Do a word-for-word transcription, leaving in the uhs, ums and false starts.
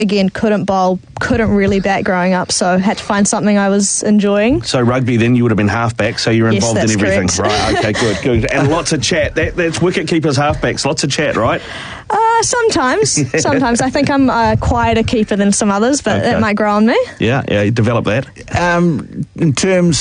again, couldn't bowl, couldn't really bat growing up, so had to find something I was enjoying. So rugby, then you would have been halfback, so you're Yes, involved in that's everything. correct. Right, okay, good, good. And lots of chat. That, that's wicket keepers, halfbacks, lots of chat, right? Uh, sometimes. Sometimes. I think I'm a quieter keeper than some others, but Okay. it might grow on me. Yeah, yeah, you develop that. Um, in terms